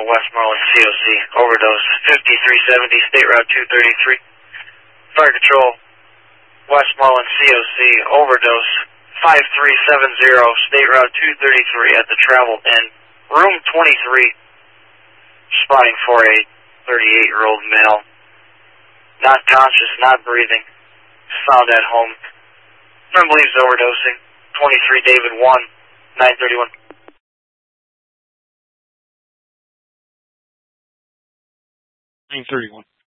Westmoreland COC, overdose, 5370, State Route 233. Fire Control, Westmoreland COC, overdose, 5370, State Route 233 at the Travel Inn, room 23, spotting for a 38-year-old male, not conscious, not breathing, found at home. No one believes overdosing, 23 David 1, 931. 931.